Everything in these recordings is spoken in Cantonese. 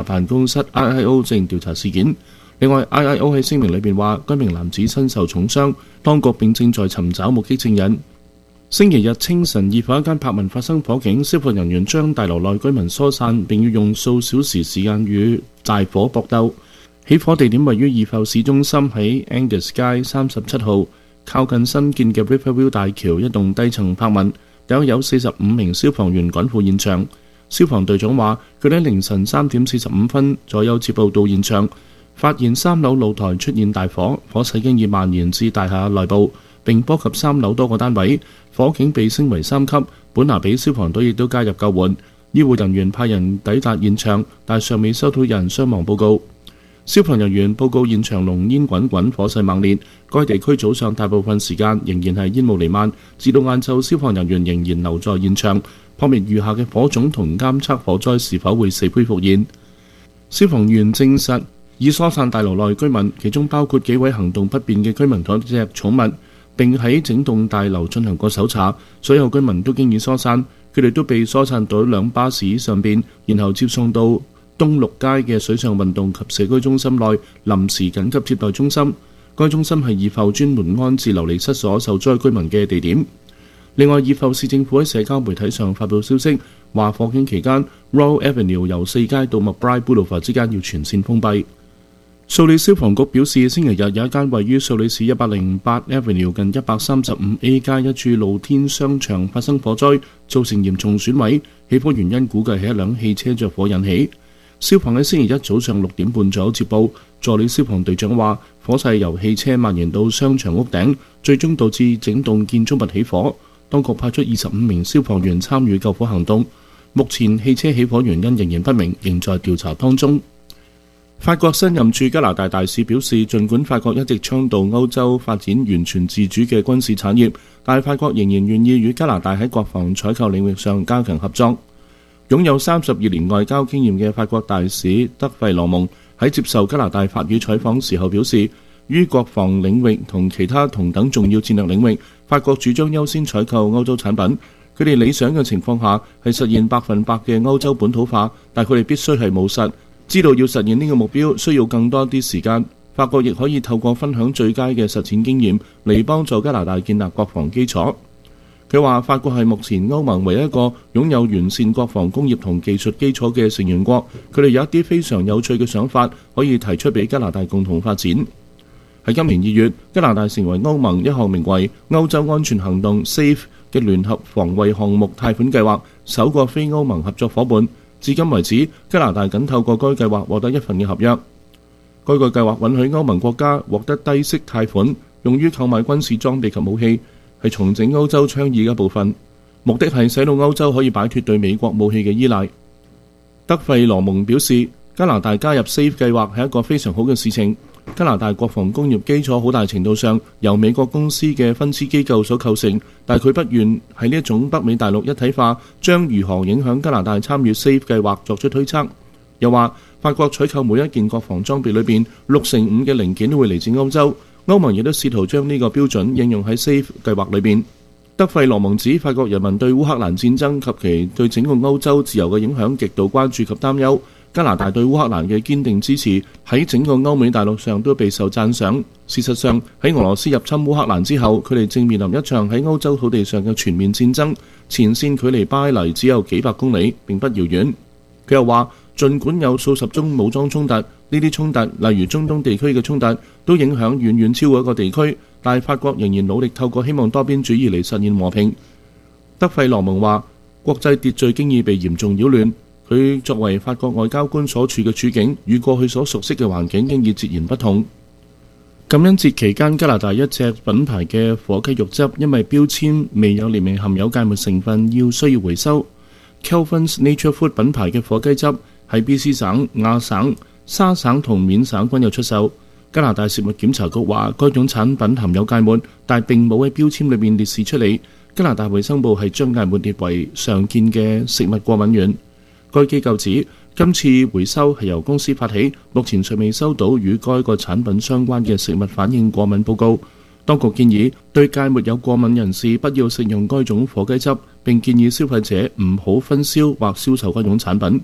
辦公室 IIO 正調查事件。另外 ，IIO 喺聲明裏邊話，該名男子身受重傷，當局並正在尋找目擊證人。星期日清晨，二房一間柏文發生火警，消防人員將大樓內居民疏散，並要用數小時時間與大火搏鬥。起火地點位於二埠市中心，喺 Angus 街37號，靠近新建嘅 Riverview 大橋一棟低層柏文。有45名消防員趕赴現場。消防隊長話，佢哋喺凌晨3點45分左右接報到現場，發現3樓露台出現大火，火勢經已蔓延至大廈內部，並波及3樓多個單位。火警被升為3級，本拿比消防隊亦都加入救援。醫護人員派人抵達現場，但尚未收到有人傷亡報告。消防人員報告現場濃煙滾滾，火勢猛烈。該地區早上大部分時間仍然係煙霧彌漫，至到晏晝，消防人員仍然留在現場，撲滅餘下嘅火種同監測火災是否會死灰復燃。消防員證實已疏散大樓內居民，其中包括幾位行動不便嘅居民同一隻寵物，並喺整棟大樓進行過搜查。所有居民都經已疏散，佢哋都被疏散到2巴士上邊，然後接送到東六街嘅水上運動及社區中心內臨時緊急接待中心。該中心係二埠專門安置流離失所受災居民嘅地點。另外，二埠市政府喺社交媒體上發布消息，話火警期間 Royal Avenue 由4街到 McBride Boulevard 之間要全線封閉。素里消防局表示，星期日有一間位於素里市108 Avenue 近 135A 街一處露天商場發生火災，造成嚴重損毀。起火原因估計係一輛汽車着火引起。消防喺星期一早上6點半左右接報，助理消防隊長話，火勢由汽車蔓延到商場屋頂，最終導致整棟建築物起火。當局派出25名消防員參與救火行動。目前汽車起火原因仍然不明，仍在調查當中。法國新任駐加拿大大使表示，儘管法國一直倡導歐洲發展完全自主嘅軍事產業，但法國仍然願意與加拿大喺國防採購領域上加強合作。擁有32年外交經驗嘅法國大使德費羅蒙喺接受加拿大法語採訪時候表示，於國防領域同其他同等重要戰略領域，法國主張優先採購歐洲產品。佢哋理想嘅情況下係實現100%嘅歐洲本土化，但佢哋必須係務實，知道要實現呢個目標需要更多啲時間。法國亦可以透過分享最佳嘅實踐經驗嚟幫助加拿大建立國防基礎。佢話法國係目前歐盟唯一一個擁有完善國防工業同技術基礎嘅成員國，佢哋有一啲非常有趣嘅想法可以提出俾加拿大共同發展。喺今年2月，加拿大成為歐盟一項名為歐洲安全行動 SAFE 嘅聯合防衛項目貸款計劃首個非歐盟合作伙伴。至今為止，加拿大僅透過該計劃獲得一份嘅合約。該個計劃允許歐盟國家獲得低息貸款，用於購買軍事裝備及武器，係重整歐洲倡議嘅一部分，目的係使到歐洲可以擺脫對美國武器嘅依賴。德費羅蒙表示，加拿大加入 SAFE 計劃係一個非常好嘅事情。加拿大國防工業基礎好大程度上由美國公司嘅分支機構所構成，但佢不願喺呢一種北美大陸一體化將如何影響加拿大參與 SAFE 計劃作出推測。又話法國採購每一件國防裝備裏邊65%嘅零件都會嚟自歐洲，歐盟亦都試圖將呢個標準應用喺 SAFE 計劃裏邊。德費羅蒙指法國人民對烏克蘭戰爭及其對整個歐洲自由嘅影響極度關注及擔憂。加拿大對烏克蘭嘅堅定支持喺整個歐美大陸上都備受讚賞。事實上，喺俄羅斯入侵烏克蘭之後，佢哋正面臨一場喺歐洲土地上嘅全面戰爭，前線距離巴黎只有幾百公里，並不遙遠。佢又話，儘管有數十宗武裝衝突，呢啲衝突例如中東地區嘅衝突都影響遠遠超過一個地區，但法國仍然努力透過希望多邊主義嚟實現和平。德費羅蒙話，國際秩序經已被嚴重擾亂。佢作為法國外交官所處嘅處境，與過去所熟悉嘅環境經已截然不同。感恩節期間，加拿大一隻品牌嘅火雞肉汁因為標籤未有列明含有芥末成分，需要回收。Kelvin's Nature Food 品牌嘅火雞汁喺 BC 省、亞省、沙省同緬省均有出售。加拿大食物檢查局話，該種產品含有芥末，但並冇喺標籤裏面列示出嚟。加拿大衛生部係將芥末列為常見嘅食物過敏源。該機構指，今次回收係由公司發起，目前尚未收到與該個產品相關嘅食物反應過敏報告。當局建議對芥末有過敏人士不要食用該種火雞汁，並建議消費者唔好分銷或銷售該種產品。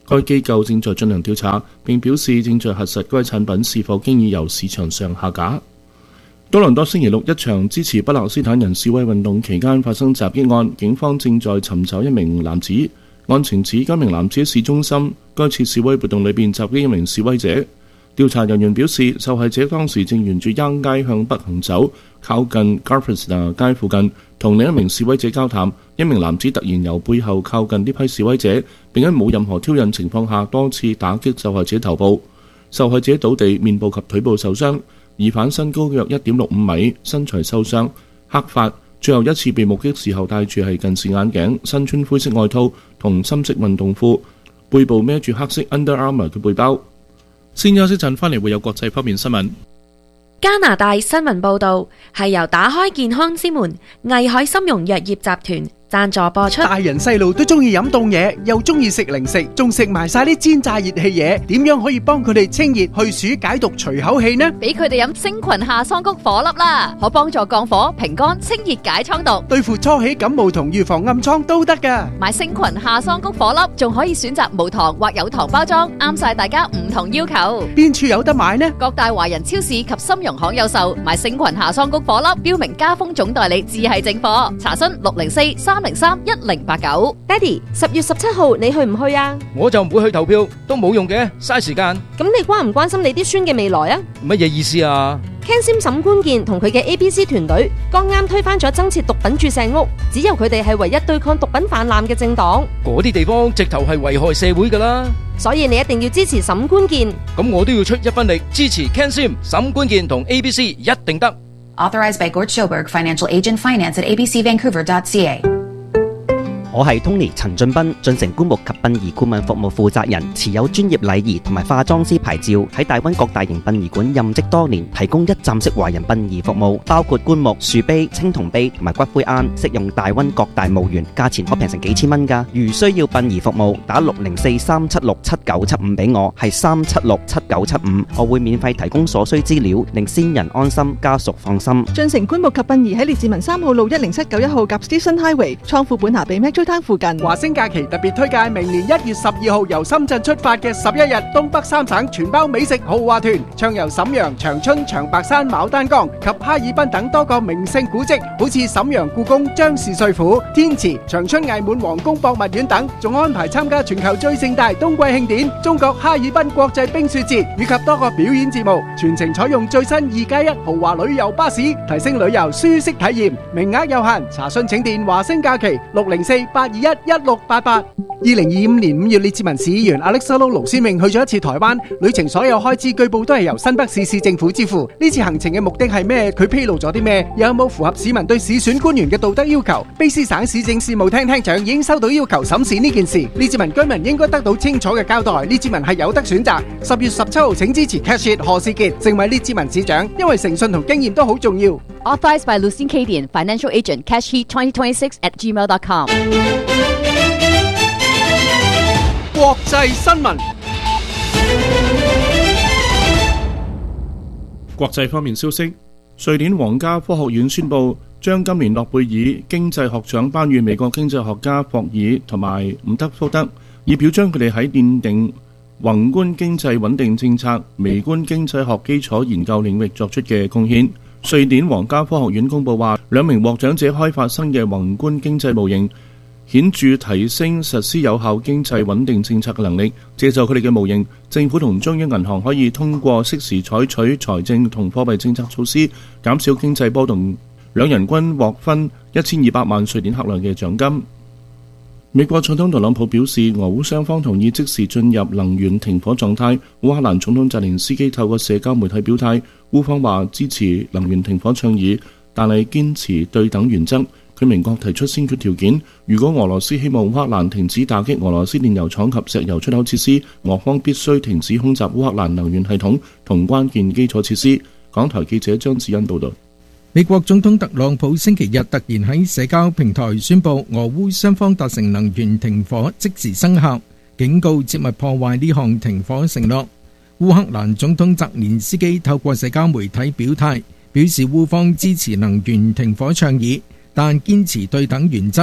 該機構正在進行調查，並表示正在核實該產品是否經已由市場上下架。多倫多星期六一場支持巴勒斯坦人示威運動期間發生襲擊案，警方正在尋找一名男子。案情指該名男子喺市中心該次示威活動裏邊襲擊一名示威者。調查人員表示，受害者當時正沿住 Yonge 街向北行走，靠近 Garfesta 街附近，同另一名示威者交談。一名男子突然由背後靠近呢批示威者，並喺冇任何挑釁情況下多次打擊受害者頭部。受害者倒地，面部及腿部受傷。疑犯身高約 1.65 米，身材瘦削，黑髮。最後一次被目擊時候戴住係近視眼鏡，身穿灰色外套同深色運動褲，背部孭住黑色 Under Armour 嘅背包。先休息陣，返嚟會有國際方面新聞。 加拿大新聞報導係由打開健康之門藝海參茸藥業集團贊助播出。 大人細路都中意飲凍嘢，又中意食零食，仲食埋晒啲煎炸熱氣嘢，點樣可以幫佢哋清熱去暑解毒除口氣呢？ 俾佢哋飲星群夏桑菊顆粒啦，可幫助降火、平肝、清熱解瘡毒， 對付初起感冒同預防暗瘡都得㗎。 買星群夏桑菊顆粒，仲可以選擇無糖或有糖包裝，啱晒大家唔同要求。 邊處有得買呢？ 各大華人超市及參茸行有售。買星群夏桑菊顆粒，標明加封總代理，只係正貨。查詢604-303-1089。 爹哋，10月17號你去唔去啊？ 我就唔會去投票，都冇用嘅，嘥時間。 咁你關唔關心你啲孫嘅未來啊？ 乜嘢意思啊 ？Ken Sim 沈官健同佢嘅 ABC 團隊剛啱推翻咗增設毒品注射屋，只有佢哋係唯一對抗毒品泛濫嘅政黨。 嗰啲地方直頭係危害社會㗎啦， 所以你一定要支持沈官健。 咁我都要出一分力支持 Ken Sim 沈官健同 ABC 一定得。 Authorized by Gord Schoberg, Financial Agent, Finance at abcvancouver.ca。 我係 Tony 陳俊斌，進城棺木及殯儀顧問服務負責人，持有專業禮儀同埋化妝師牌照，喺大灣各大型殯儀館任職多年，提供一站式華人殯儀服務，包括棺木、樹碑、青銅碑同埋骨灰龕，適用大灣各大墓園，價錢可平成幾千蚊㗎。如需要殯儀服務，打604-376-7975俾我，係376-7975，我會免費提供所需資料，令先人安心，家屬放心。 進城棺木及殯儀喺列治文3號路10791號夾 Station Highway，倉庫本拿比 Metro附近。 華星假期特別推介明年1月12號由深圳出發嘅11日東北三省全包美食豪華團，暢遊瀋陽、長春、長白山、牡丹江及哈爾濱等多個名勝古蹟，好似瀋陽故宮、張氏帥府、天池、長春藝滿皇宮博物院等，仲安排參加全球最盛大冬季慶典中國哈爾濱國際冰雪節以及多個表演節目，全程採用最新2+1豪華旅遊巴士，提升旅遊舒適體驗，名額有限，查詢請電華星假期604-821-1688。2025年5月，列治文市議員 Alexander 盧先榮去咗一次台灣，旅程所有開支據報都係由新北市市政府支付。呢次行程嘅目的係咩？佢披露咗啲咩？又有冇符合市民對市選官員嘅道德要求？卑詩省市政事務廳廳長已經收到要求審視呢件事，列治文居民應該得到清楚嘅交代。列治文係有得選擇。10月17號請支持 Cash It 何士傑成為列治文市長，因為誠信同經驗都好重要。 Authorized by Lucien Cadian, Financial Agent, cashheat2026@gmail.com。 國際新聞。 國際方面消息，瑞典皇家科學院宣布將今年諾貝爾經濟學獎頒予美國經濟學家霍爾同埋伍德福德，以表彰佢哋喺奠定宏觀經濟穩定政策、微觀經濟學基礎研究領域作出嘅貢獻。瑞典皇家科學院公佈話，兩名獲獎者開發新嘅宏觀經濟模型，顯著提升實施有效經濟穩定政策嘅能力。借助佢哋嘅模型，政府同中央銀行可以通過適時採取財政同貨幣政策措施，減少經濟波動。兩人均獲分1200萬瑞典克朗嘅獎金。美國總統特朗普表示，俄烏雙方同意即時進入能源停火狀態。烏克蘭總統澤連斯基透過社交媒體表態，烏方話支持能源停火倡議，但係堅持對等原則。佢明確提出先決條件，如果俄羅斯希望烏克蘭停止打擊俄羅斯煉油廠及石油出口設施，俄方必須停止空襲烏克蘭能源系統同關鍵基礎設施。港台記者張子欣報道。 美國總統特朗普星期日突然喺社交平台宣布，俄烏雙方達成能源停火即時生效，警告切勿破壞呢項停火承諾。烏克蘭總統澤連斯基透過社交媒體表態，表示烏方支持能源停火倡議，但堅持對等原則。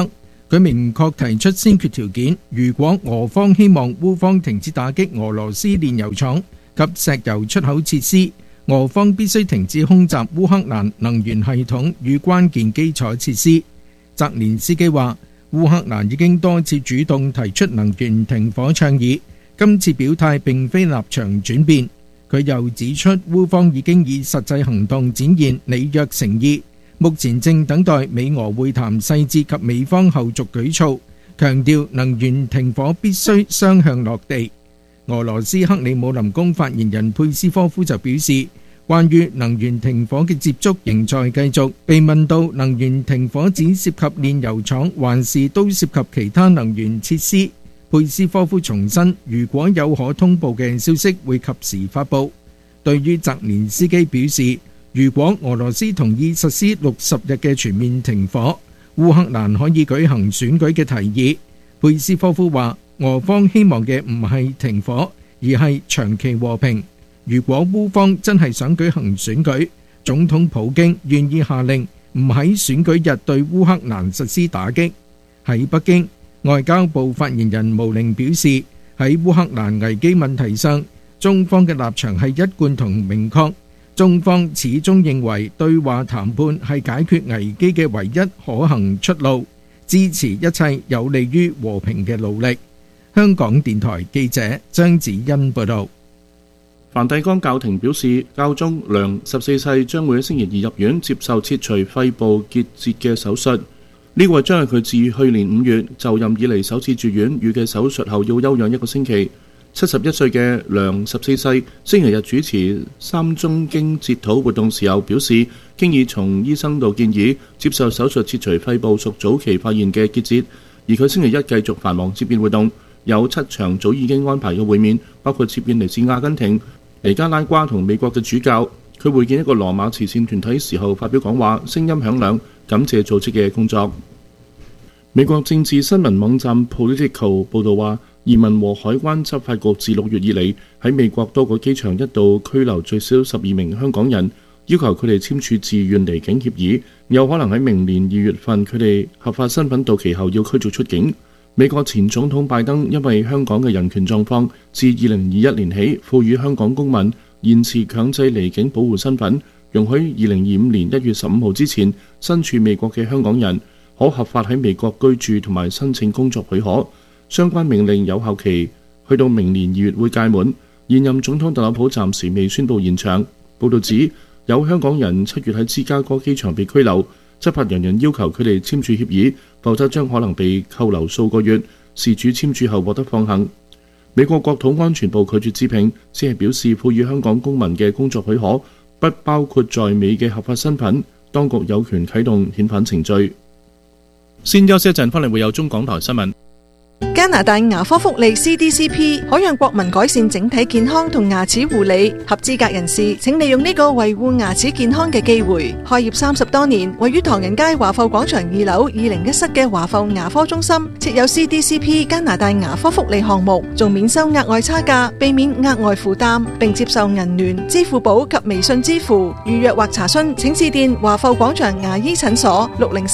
佢明確提出先決條件，如果俄方希望烏方停止打擊俄羅斯煉油廠及石油出口設施，俄方必須停止空襲烏克蘭能源系統與關鍵基礎設施。澤連斯基話，烏克蘭已經多次主動提出能源停火倡議，今次表態並非立場轉變。佢又指出，烏方已經以實際行動展現履約誠意，目前正等待美俄會談細節及美方後續舉措，強調能源停火必須雙向落地。俄羅斯克里姆林宮發言人佩斯科夫就表示，關於能源停火嘅接觸仍在繼續。被問到能源停火只涉及煉油廠還是都涉及其他能源設施，佩斯科夫重申，如果有可通報嘅消息會及時發布。對於澤連斯基表示，如果俄羅斯同意實施60日嘅全面停火，烏克蘭可以舉行選舉嘅提議，佩斯科夫話，俄方希望嘅唔係停火，而係長期和平。如果烏方真係想舉行選舉，總統普京願意下令唔喺選舉日對烏克蘭實施打擊。喺北京，外交部發言人毛寧表示，喺烏克蘭危機問題上，中方嘅立場係一貫同明確，中方始終認為對話談判係解決危機嘅唯一可行出路，支持一切有利於和平嘅努力。香港電台記者張子欣報道。 梵蒂岡教廷表示，教宗良14世將會喺星期二入院接受切除肺部結節嘅手術。呢個將係佢自去年5月就任以嚟首次住院，預計手術後要休養1個星期。71歲嘅良14世星期日主持3宗經哲禱活動時候表示，經已從醫生度建議接受手術切除肺部屬早期發現嘅結節，而佢星期一繼續繁忙接見活動，有7場早已經安排嘅會面，包括接見嚟自阿根廷、尼加拉瓜同美國嘅主教。佢會見一個羅馬慈善團體時候發表講話，聲音響亮，感謝組織嘅工作。美國政治新聞網站 Politico 報道話，移民和海關執法局自6月以嚟喺美國多個機場一度拘留最少12名香港人，要求佢哋簽署自願離境協議，有可能喺明年2月份佢哋合法身份到期後要驅逐出境。美國前總統拜登因為香港嘅人權狀況，自2021年起賦予香港公民延遲強制離境保護身份，容許2025年1月15號之前身處美國嘅香港人可合法喺美國居住同埋申請工作許可。相關命令有效期去到明年2月會屆滿。現任總統特朗普暫時未宣布延長。報道指有香港人7月喺芝加哥機場被拘留，執法人員要求佢哋簽署協議，否則將可能被扣留數個月。事主簽署後獲得放行。美國國土安全部拒絕置評，只係表示賦予香港公民嘅工作許可不包括在美嘅合法身份，當局有權啟動遣返程序。先休息一陣，翻嚟會有中港台新聞。 加拿大牙科福利 CDCP 可讓國民改善整體健康同牙齒護理，合資格人士請利用呢個維護牙齒健康嘅機會。開業30多年，位於唐人街華埠廣場2樓201室嘅華埠牙科中心設有 CDCP 加拿大牙科福利項目，仲免收額外差價，避免額外負擔，並接受銀聯、支付寶及微信支付。預約或查詢請致電華埠廣場牙醫診所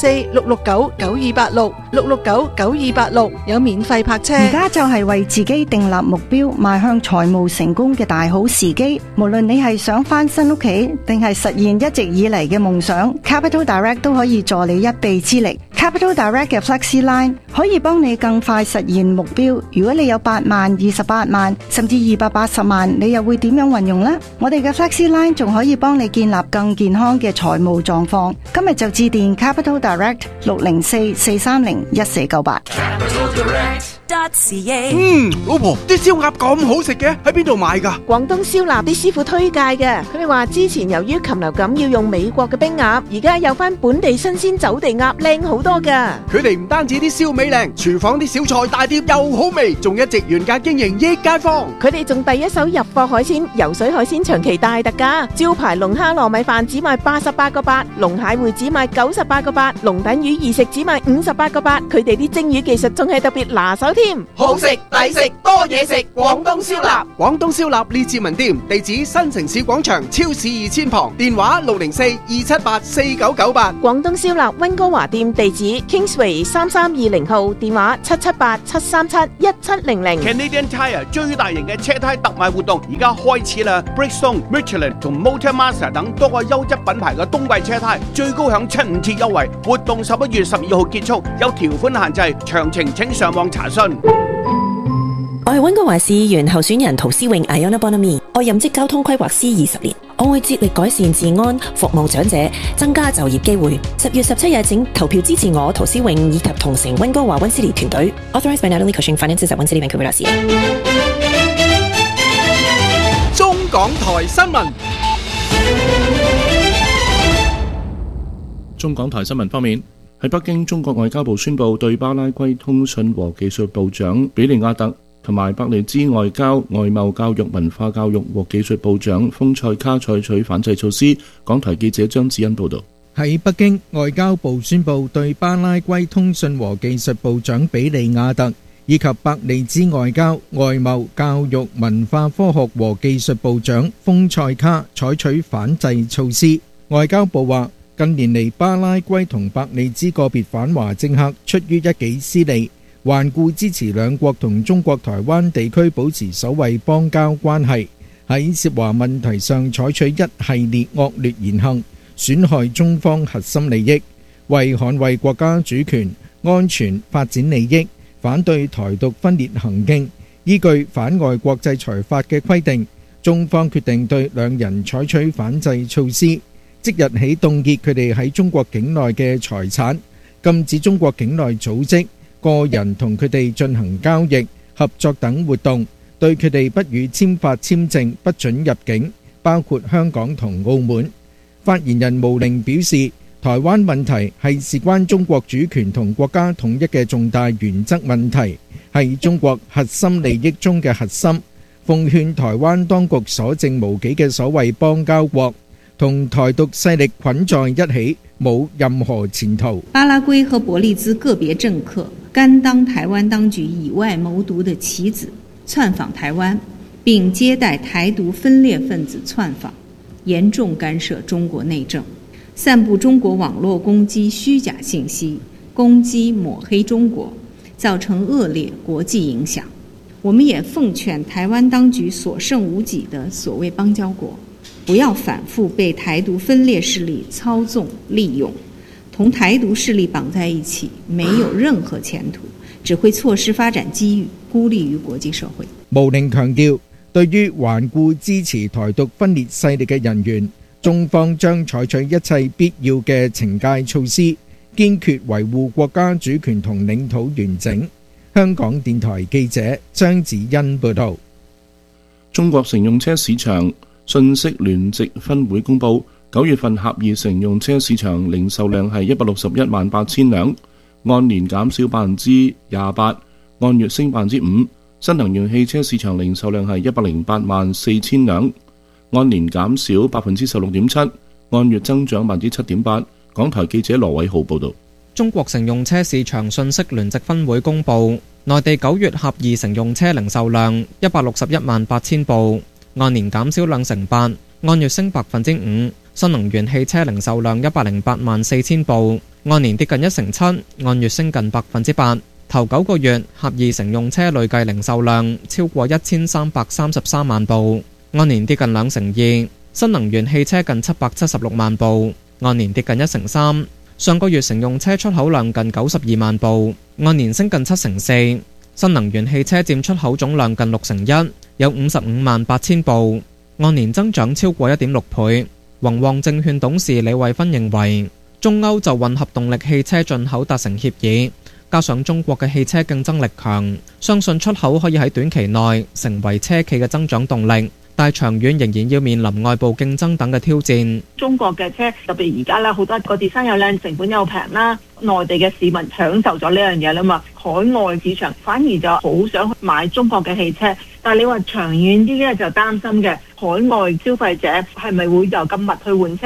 604-669-9286 669-9286，有免費泊車。 而家就係為自己訂立目標，邁向財務成功嘅大好時機。無論你係想翻新屋企，定係實現一直以嚟嘅夢想， Capital Direct 都可以助你一臂之力。Capital Direct 嘅 Flexi Line 可以幫你更快實現目標。如果你有8萬、28萬，甚至280萬，你又會點樣運用呢？我哋嘅 Flexi Line 仲可以幫你建立更健康嘅財務狀況。今日就致電 Capital Direct 604-430-1498。 老婆，啲燒鴨咁好食嘅，喺邊度買㗎？ 廣東燒臘啲師傅推介嘅，佢哋話之前由於禽流感要用美國嘅冰鴨，而家有翻本地新鮮走地鴨，靚好多㗎。 佢哋唔單止啲燒味靚，廚房啲小菜大碟又好味，仲一直原價經營益街坊。 佢哋仲第一手入貨海鮮，游水海鮮長期大特價，招牌龍蝦糯米飯只賣88個8，龍蟹會只賣98個8，龍躉魚二食只賣58個8。佢哋啲蒸魚技術仲係特別拿手添。 好食抵食多嘢食，廣東燒臘。廣東燒臘列治文店，地址新城市廣場超市2000旁，電話604-278-4998。 廣東燒臘溫哥華店地址 Kingsway 3320號，電話778-737-1700。 Canadian Tire 最大型嘅車胎特賣活動而家開始啦 ！Bridgestone、Michelin 同 Motormaster 等多個優質品牌嘅冬季車胎最高享7-5折優惠，活動11月12號結束，有條款限制，詳情請上網查詢。 我係溫哥華市議員候選人陶思穎 Iona Bonami， 我任職交通規劃師20年，我會致力改善治安，服務長者，增加就業機會。10月17日請投票支持我陶思穎以及同城溫哥華溫 City 團隊。Authorized by Natalie Cushing Finances at One City Vancouver.ca。 中港台新聞。 中港台新聞方面，喺北京，中國外交部宣布對巴拉圭通訊和技術部長比利亞特同埋伯利茲外交、外貿、教育、文化教育和技術部長豐塞卡採取反制措施。港台記者張子欣報導。 喺北京，外交部宣布對巴拉圭通訊和技術部長比利亞特以及伯利茲外交、外貿、教育、文化科學和技術部長豐塞卡採取反制措施。外交部話，近年嚟巴拉圭同伯利茲個別反華政客出於一己私利，頑固支持兩國同中國台灣地區保持所謂邦交關係，喺涉華問題上採取一系列惡劣言行，損害中方核心利益，為捍衛國家主權、安全、發展利益，反對台獨分裂行徑，依據反外國制裁法嘅規定，中方決定對兩人採取反制措施，即日起凍結佢哋喺中國境內嘅財產，禁止中國境內組織、個人同佢哋進行交易、合作等活動，對佢哋不予簽發簽證，不准入境，包括香港同澳門。發言人毛寧表示，台灣問題係事關中國主權同國家統一嘅重大原則問題，係中國核心利益中嘅核心，奉勸台灣當局所剩無幾嘅所謂邦交國同台獨勢力捆在一起，冇任何前途。 巴拉圭和伯利茲個別政客甘當台灣當局以外謀獨的棋子，竄訪台灣，並接待台獨分裂分子竄訪，嚴重干涉中國內政，散布中國網絡攻擊虛假信息，攻擊抹黑中國，造成惡劣國際影響。我們也奉勸台灣當局所剩無幾的所謂邦交國，不要反覆被台獨分裂勢力操縱利用，同台獨勢力綁在一起，沒有任何前途，只會錯失發展機遇，孤立於國際社會。 毛寧強調，對於頑固支持台獨分裂勢力嘅人員，中方將採取一切必要嘅懲戒措施，堅決維護國家主權同領土完整。香港電台記者張子欣報導。 中國乘用車市場信息聯席分會公佈，9月份狹義乘用車市場零售量係161萬8千輛，按年減少28%，按月升5%。新能源汽車市場零售量係108萬4千輛，按年減少16.7%，按月增長7.8%。港台記者羅偉浩報導。 中國乘用車市場信息聯席分會公佈，內地9月狹義乘用車零售量161萬8千部。按年減少2.8%，按月升5%。新能源汽車零售量108萬4千部，按年跌近1.7%，按月升近8%。頭9個月，狹義乘用車累計零售量超過1333萬部，按年跌近2%。新能源汽車近776萬部，按年跌近1.3%。上個月乘用車出口量近92萬部，按年升近7.4%。新能源汽車佔出口總量近1/6，有55萬8千部，按年增長超過1.6倍。宏旺證券董事李慧芬認為，中歐就混合動力汽車進口達成協議，加上中國嘅汽車競爭力強，相信出口可以喺短期內成為車企嘅增長動力。但係長遠仍然要面臨外部競爭等嘅挑戰。 中國嘅車特別而家咧，好多個 design 又靚，成本又平啦，內地嘅市民享受咗呢樣嘢啦嘛，海外市場反而就好想買中國嘅汽車。但係你話長遠啲咧，就擔心嘅海外消費者係咪會又咁密去換車呢？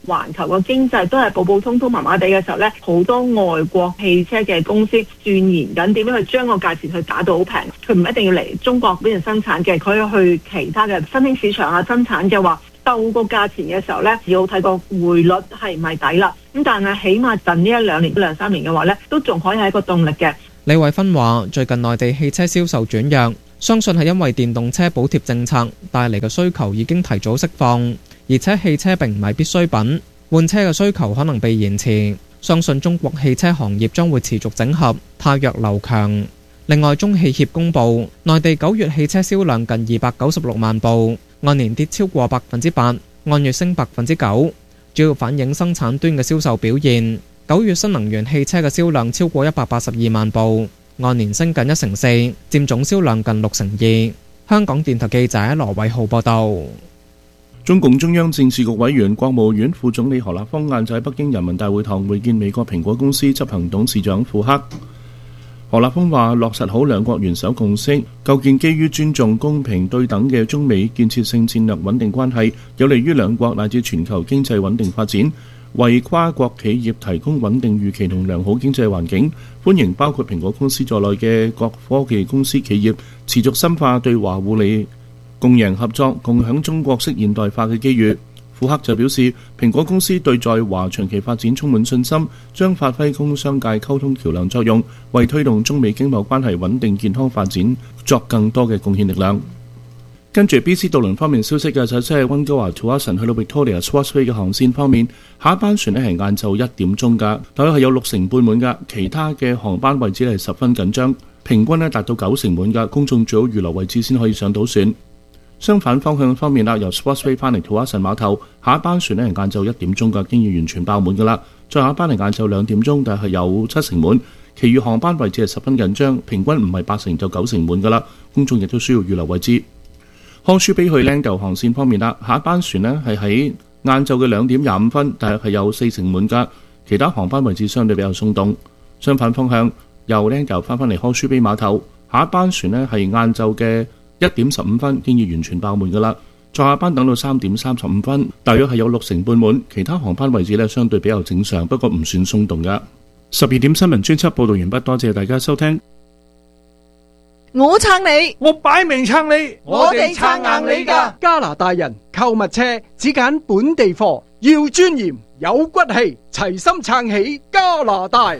環球嘅經濟都係普普通通麻麻地嘅時候呢，好多外國汽車嘅公司鑽研緊點樣去將個價錢去打到好平，佢唔一定要嚟中國邊度生產嘅，佢去其他嘅新興市場生產嘅話，鬥個價錢嘅時候呢，只好睇個匯率係唔係抵啦。咁但係起碼近呢1-2年、2-3年嘅話呢，都仲可以係一個動力嘅。 李慧芬話：最近內地汽車銷售轉弱，相信係因為電動車補貼政策帶嚟嘅需求已經提早釋放，而且汽車並唔係必需品，換車嘅需求可能被延遲。相信中國汽車行業將會持續整合，汰弱留強。另外，中汽協公佈，內地9月汽車銷量近296萬部，按年跌超過8%，按月升9%，主要反映生產端嘅銷售表現。9月新能源汽車嘅銷量超過182萬部，按年升近1%4，佔總銷量近62%。香港電台記者羅偉浩報道。 中共中央政治局委員、國務院副總理何立峰晏晝喺北京人民大會堂會見美國蘋果公司執行董事長庫克。何立峰話：落實好兩國元首共識，構建基於尊重、公平、對等嘅中美建設性戰略穩定關係，有利於兩國乃至全球經濟穩定發展，為跨國企業提供穩定預期同良好經濟環境。歡迎包括蘋果公司在內嘅各科技公司企業持續深化對華互利共贏合作，共享中國式現代化嘅機遇。庫克就表示，蘋果公司對在華長期發展充滿信心，將發揮工商界溝通橋梁作用，為推動中美經貿關係穩定健康發展作更多嘅貢獻力量。跟住 BC 渡輪方面消息嘅就即係溫哥華 Tsawwassen 去到 Victoria Swansea 嘅航線方面，下一班船咧係晏晝1點鐘㗎，大約係有60%半滿㗎，其他嘅航班位置係十分緊張，平均咧達到90%滿㗎，公眾最好預留位置先可以上到船。相反方向方面啦，由 Swansea 翻嚟 Tsawwassen 碼頭，下一班船咧係晏晝1點鐘㗎，經已完全爆滿㗎啦。再下一班係晏晝2點鐘，但係有70%滿，其餘航班位置係十分緊張，平均唔係80%就90%滿㗎啦，公眾亦都需要預留位置。康舒比去 Langdale 航線方面啦，下一班船呢係喺晏晝嘅2點25分，大約係有40%滿㗎，其他航班位置相對比較鬆動。相反方向由 Langdale 翻嚟康舒比碼頭，下一班船呢係晏晝嘅1點15分，經已完全爆滿㗎啦。再下班等到3點35分，大約係有60%半滿，其他航班位置呢相對比較正常，不過唔算鬆動㗎。12點新聞專輯報導完畢，多謝大家收聽。 我撐你， 我擺明撐你， 我哋撐硬你㗎。 加拿大人購物車只揀本地貨，要尊嚴有骨氣，齊心撐起加拿大。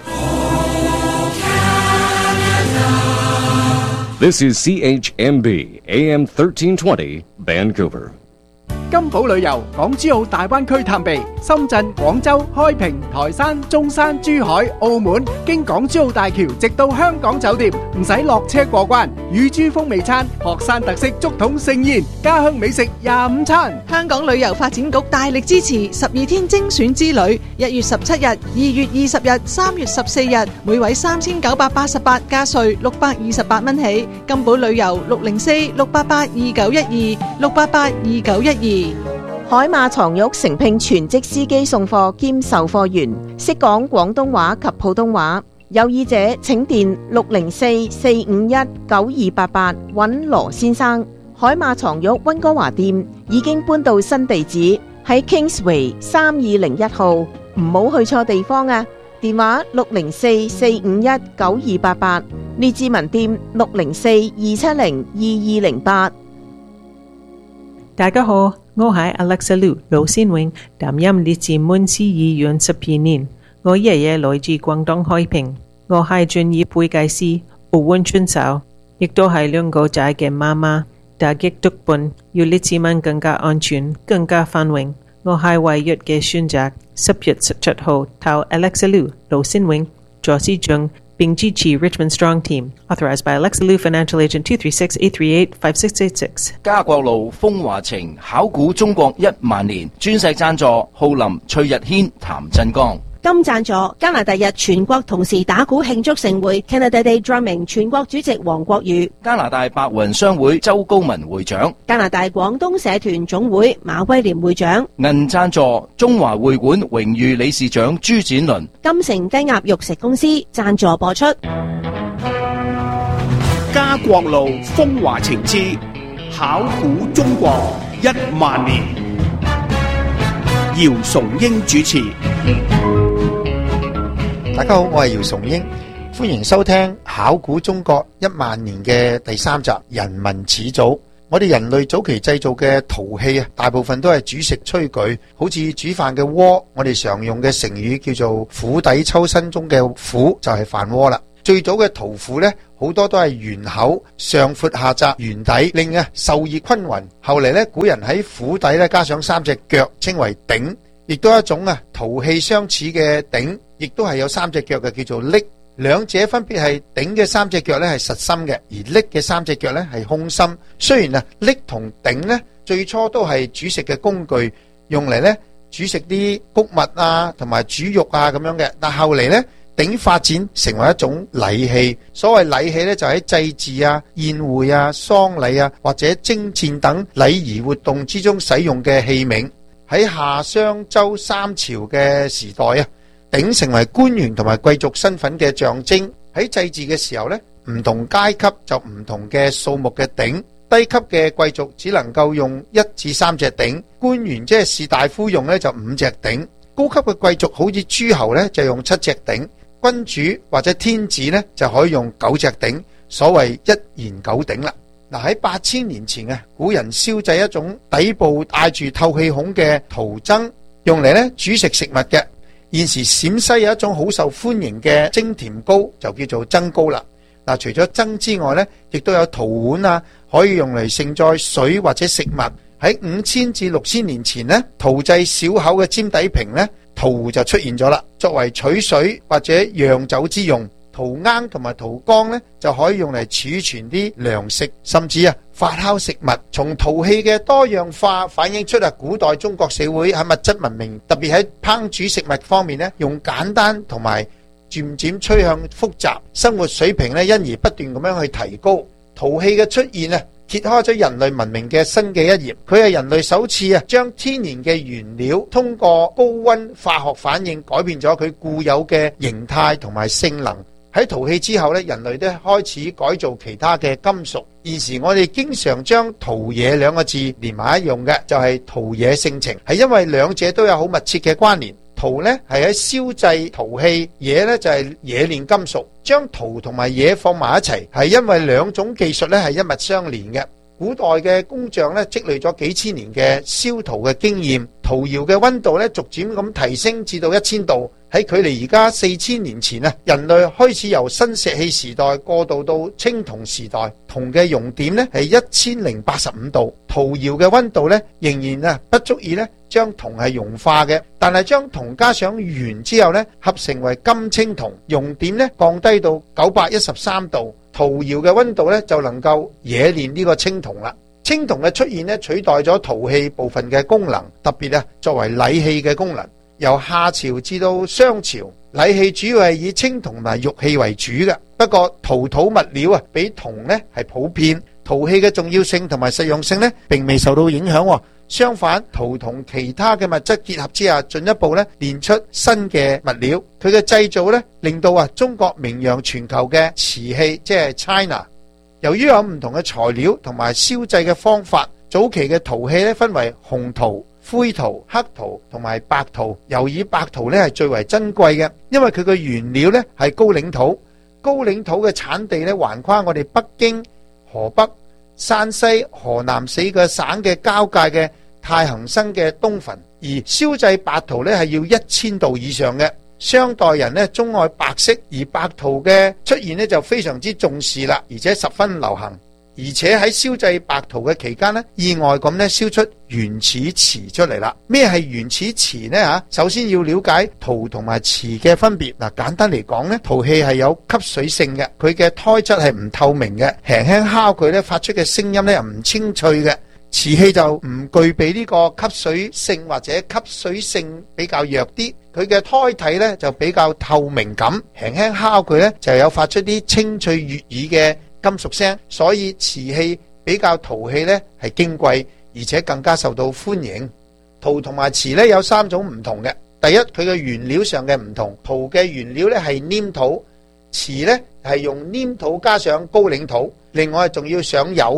This is CHMB AM 1320 Vancouver。 金寶旅遊港珠澳大灣區探秘，深圳、廣州、開平、台山、中山、珠海、澳門，經港珠澳大橋直到香港酒店，唔使落車過關。乳豬風味餐、學山特色竹筒盛宴、家鄉美食25餐。 香港旅遊發展局大力支持12天精選之旅，1月17日、2月20日、3月14日，每位3988加稅628蚊起。金寶旅遊604-688-2912 688-2912。 海馬床褥誠聘全職司機送貨兼售貨員，識講廣東話及普通話。有意者請電604-451-9288揾羅先生。海馬床褥溫哥華店已經搬到新地址，喺 Kingsway 3201號，唔好去錯地方啊！電話604-451-9288，列治文店604-270-2208。 大家好，我係 Alexa Liu 盧先永，擔任列治文市議員12年。我爺爺來自廣東開平，我係專業會計師，奧運選手，亦都係2個仔嘅媽媽。打擊毒品要列治文更加安全、更加繁榮。我係唯一嘅選擇。10月17號投 Alexa Liu 盧先永做市長，並支持 Richmond Strong Team. Authorized by Alexa Liu Financial Agent 236-838-5686。 家國路風華情考古中國10000年，專勢贊助浩林、崔日軒、譚振剛。 金贊助加拿大日全國同時打鼓慶祝盛會 Canada Day Drumming 全國主席黃國宇， 加拿大白雲商會周高文會長， 加拿大廣東社團總會馬威廉會長。 銀贊助中華會館榮譽理事長朱展倫。 金城雞鴨肉食公司贊助播出。 家國路風華情之考古中國10000年。 姚崇英主持。 大家好，我係姚崇英，歡迎收聽考古中國10000年嘅第3集人民始祖。我哋人類早期製造嘅陶器啊，大部分都係煮食炊具，好似煮飯嘅鍋，我哋常用嘅成語叫做釜底抽薪中嘅釜就係飯鍋啦。最早嘅陶釜呢，好多都係圓口，上闊下窄，圓底，令受熱均勻。後嚟呢，古人喺釜底呢加上3隻腳，稱為鼎，亦都有一種陶器相似嘅鼎，亦都係有3隻腳嘅，叫做礫。兩者分別係鼎嘅3隻腳咧係實心嘅，而礫嘅3隻腳咧係空心。雖然礫同鼎咧最初都係煮食嘅工具，用嚟咧煮食啲穀物啊同埋煮肉啊咁樣嘅，但後嚟咧鼎發展成為一種禮器。所謂禮器咧就喺祭祀啊、宴會啊、喪禮啊或者征戰等禮儀活動之中使用嘅器皿。喺夏商周3朝嘅時代啊，鼎成為官員同埋貴族身份嘅象徵。喺祭祀嘅時候呢，唔同階級就唔同嘅數目嘅鼎。低級嘅貴族只能夠用1至3隻鼎，官員即係士大夫用呢就5隻鼎。高級嘅貴族好似諸侯呢就用7隻鼎，君主或者天子呢就可以用9隻鼎，所謂1言9鼎啦。嗱，喺8000年前古人燒製一種底部帶住透氣孔嘅陶罾，用嚟呢煮食物嘅。現時陝西有一種好受歡迎嘅蒸甜糕，就叫做罾糕啦。嗱，除咗罾之外呢，亦都有陶碗啊，可以用嚟盛載水或者食物。喺5000至6000年前呢，陶製小口嘅尖底瓶呢，陶壺就出現咗啦，作為取水或者釀酒之用。陶罌同埋陶缸呢，就可以用嚟儲存啲糧食，甚至發酵食物。從陶器嘅多樣化反映出古代中國社會喺物質文明，特別喺烹煮食物方面呢，用簡單同埋漸漸趨向複雜，生活水平呢因而不斷咁樣去提高。陶器嘅出現揭開咗人類文明嘅新嘅一頁。佢係人類首次將天然嘅原料通過高溫化學反應改變咗佢固有嘅形態同埋性能。喺陶器之後咧，人類都開始改造其他嘅金屬。現時我哋經常將陶冶2個字連埋一用嘅，就係陶冶性情，係因為兩者都有好密切嘅關聯。陶呢係喺燒製陶器，冶呢就係冶煉金屬。將陶同埋冶放埋一齊，係因為兩種技術咧係一脈相連嘅。古代嘅工匠咧積累咗幾千年嘅燒陶嘅經驗，陶窯嘅溫度咧逐漸咁提升至到1000度。喺距離而家4000年前人類開始由新石器時代過渡到青銅時代，銅嘅熔點咧係1085度。陶窯嘅溫度咧仍然不足以咧將銅係融化嘅，但係將銅加上鉛之後咧合成為金青銅，熔點咧降低到913度。陶窯嘅溫度咧就能夠冶煉呢個青銅啦。青銅嘅出現咧取代咗陶器部分嘅功能，特別作為禮器嘅功能。由夏朝至到商朝，禮器主要係以青銅同埋玉器為主嘅。不過陶土物料比銅係普遍，陶器嘅重要性同埋實用性並未受到影響。相反，陶同其他嘅物質結合之下，進一步練出新嘅物料。佢嘅製造令到中國名揚全球嘅瓷器，即係 China。由於有唔同嘅材料同埋燒製嘅方法，早期嘅陶器分為紅陶、灰陶、黑陶同埋白陶。尤以白陶係最為珍貴嘅，因為佢嘅原料係高嶺土。高嶺土嘅產地橫跨我哋北京、河北、山西、河南4個省嘅交界嘅太行山嘅東墳，而燒製白陶係要1000度以上嘅。商代人鍾愛白色，而白陶嘅出現就非常之重視啦，而且十分流行。而且喺燒製白陶嘅期間意外咁燒出原始瓷出嚟啦。咩係原始瓷呢？首先要了解陶同埋瓷嘅分別。簡單嚟講，陶器係有吸水性嘅，佢嘅胎質係唔透明嘅，輕輕敲佢發出嘅聲音又唔清脆嘅。瓷器就唔具備呢個吸水性，或者吸水性比較弱啲，佢嘅胎體就比較透明感，輕輕敲佢就有發出啲清脆悅耳嘅金屬聲，所以瓷器比較陶器係矜貴，而且更加受到歡迎。陶同埋瓷有3種唔同嘅。第一，佢嘅原料上嘅唔同，陶嘅原料係黏土，瓷係用黏土加上高嶺土，另外仲要上釉嘅。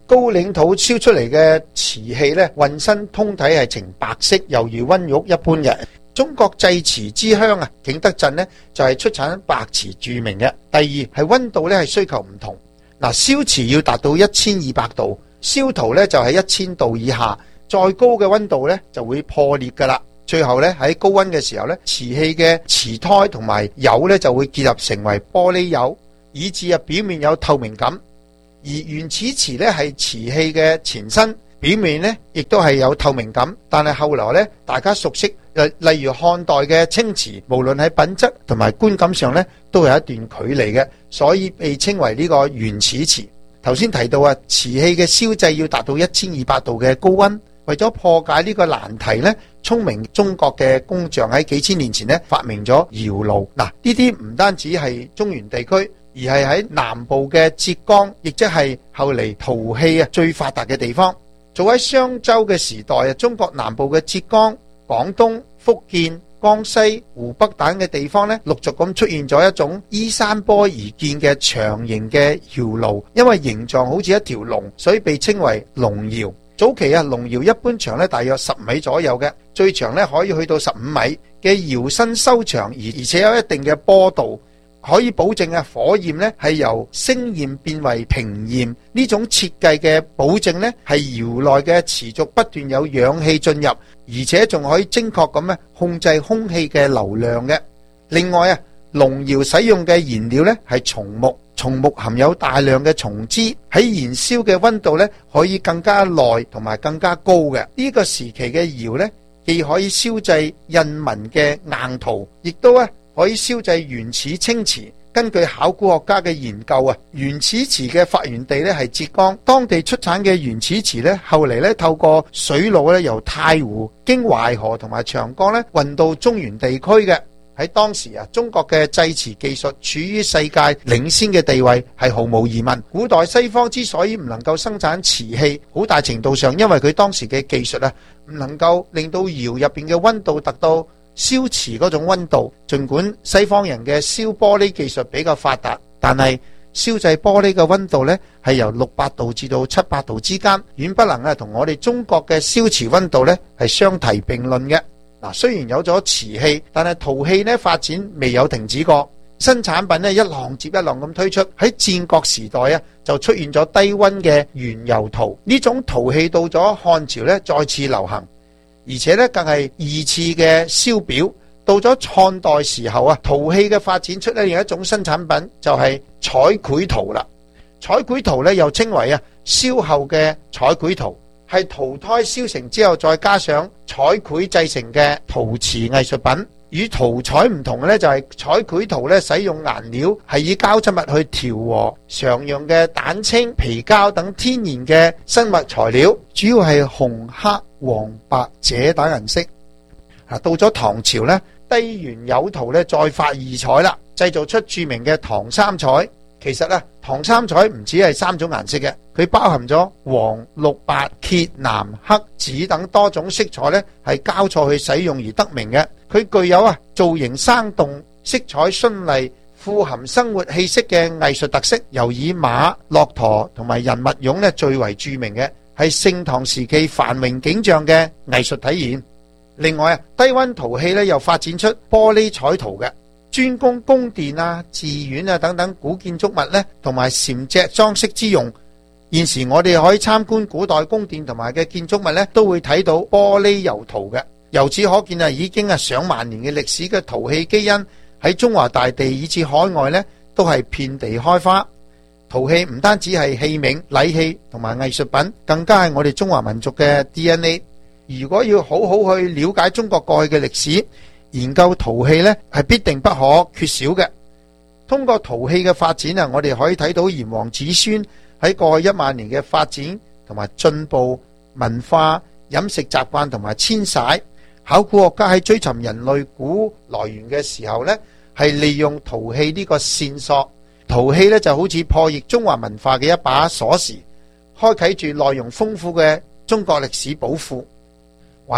高嶺土燒出嚟嘅瓷器呢，渾身通體係呈白色，猶如溫玉一般嘅。中國製瓷之鄉啊，景德鎮呢就係出產白瓷著名嘅。第二係溫度呢係需求唔同，嗱，燒瓷要達到1200度，燒陶呢就係1000度以下，再高嘅溫度呢就會破裂噶啦。最後呢喺高溫嘅時候呢，瓷器嘅瓷胎同埋釉呢就會結合成為玻璃釉，以致表面有透明感。而原始瓷呢係瓷器嘅前身，表面呢亦都係有透明感，但係後來呢大家熟悉，例如漢代嘅青瓷，無論喺品質同埋觀感上呢都有一段距離嘅，所以被稱為呢個原始瓷。頭先提到瓷器嘅燒製要達到1200度嘅高溫，為咗破解呢個難題呢，聰明中國嘅工匠喺幾千年前呢發明咗窯爐。嗱，呢啲唔單止係中原地區，而係喺南部嘅浙江，亦即係後嚟陶器最發達嘅地方。早喺商周嘅時代，中國南部嘅浙江、廣東、福建、江西、湖北等嘅地方呢，陸續咁出現咗一種依山坡而建嘅長形嘅窯爐，因為形狀好似一條龍，所以被稱為龍窯。早期龍窯一般長呢大約10米左右嘅，最長呢可以去到15米嘅窯身修長，而且有一定嘅坡度，可以保證火焰呢係由升焰變為平焰。呢種設計嘅保證呢係窯內嘅持續不斷有氧氣進入，而且仲可以精確咁控制空氣嘅流量嘅。另外龍窯使用嘅燃料呢係松木，松木含有大量嘅松脂，喺燃燒嘅溫度呢可以更加耐同埋更加高嘅。呢個時期嘅窯呢既可以燒製印紋嘅硬陶，亦都可以燒製原始青瓷。根據考古學家嘅研究原始瓷嘅發源地係浙江，當地出產嘅原始瓷後嚟透過水路由太湖經淮河同埋長江運到中原地區嘅。喺當時中國嘅製瓷技術處於世界領先嘅地位係毫無疑問。古代西方之所以唔能夠生產瓷器，好大程度上因為佢當時嘅技術唔能夠令到窯入邊嘅溫度達到燒瓷嗰種溫度。儘管西方人嘅燒玻璃技術比較發達，但係燒製玻璃嘅溫度係由600度至到700度之間，遠不能同我哋中國嘅燒瓷溫度係相提並論嘅。雖然有咗瓷器，但係陶器發展未有停止過，新產品一浪接一浪咁推出。喺戰國時代就出現咗低溫嘅原釉陶，呢種陶器到咗漢朝再次流行，而且更係2次嘅燒表。到咗漢代時候陶器嘅發展出另一種新產品，就係彩繪陶啦。彩繪陶又稱為燒後嘅彩繪陶，係陶胎燒成之後再加上彩繪製成嘅陶瓷藝術品。與陶彩唔同嘅就係彩繪陶使用顏料係以膠質物去調和常用嘅蛋清、皮膠等天然嘅生物材料，主要係紅、黑、黃、白、赭等顏色。到咗唐朝低原釉陶再發異彩啦，製造出著名嘅唐三彩。其實唐三彩唔止係3種顏色嘅，佢包含咗黃、綠、白、揭、藍、黑、紫等多種色彩係交錯去使用而得名嘅。佢具有造型生動、色彩絢麗、富含生活氣息嘅藝術特色，尤以馬、駱駝同埋人物俑最為著名嘅，係盛唐時期繁榮景象嘅藝術體現。另外低溫陶器又發展出玻璃彩陶嘅，專供宮殿寺院等等古建築物同埋禪脊裝飾之用。現時我哋可以參觀古代宮殿同埋嘅建築物都會睇到玻璃釉陶嘅。由此可見已經上萬年嘅歷史嘅陶器基因喺中華大地以至海外都係遍地開花。陶器唔單止係器皿、禮器同埋藝術品，更加係我哋中華民族嘅 DNA。如果要好好去了解中國過去嘅歷史，研究陶器係必定不可缺少嘅。通過陶器嘅發展我哋可以睇到炎黃子孫喺過去1萬年嘅發展同埋進步、文化、飲食習慣同埋遷徙。考古學家喺追尋人類古來源嘅時候係利用陶器呢個線索。陶器就好似破譯中華文化嘅一把鎖匙，開啟住內容豐富嘅中國歷史寶庫。還有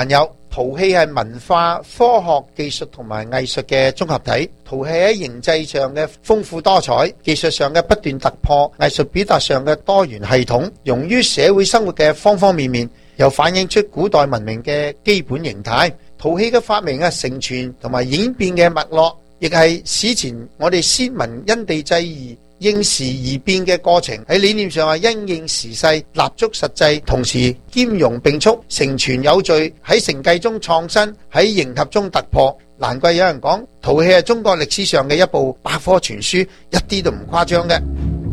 陶器係文化、科學、技術同埋藝術嘅綜合體。陶器喺形制上嘅豐富多彩，技術上嘅不斷突破，藝術表達上嘅多元系統，融於社會生活嘅方方面面，又反映出古代文明嘅基本形態。陶器嘅發明成傳同埋演變嘅脈絡，亦係史前我哋先民因地制宜、應時而變嘅過程。喺理念上係因應時勢、立足實際，同時兼容並蓄，承傳有序，喺承繼中創新，喺迎合中突破。難怪有人講陶器係中國歷史上嘅一部百科全書，一啲都唔誇張嘅。